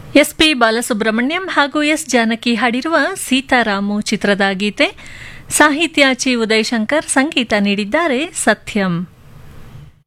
SP. Balasubrahmanyam ಹಾಗೂ S. Janaki ಹಾಡಿರುವ ಸೀತಾರಾಮು ಚಿತ್ರದ ಗೀತೆ. ಸಾಹಿತ್ಯ ಚಿ. ಉದಯಶಂಕರ್, ಸಂಗೀತ ನೀಡಿದ್ದಾರೆ ಸತ್ಯಂ.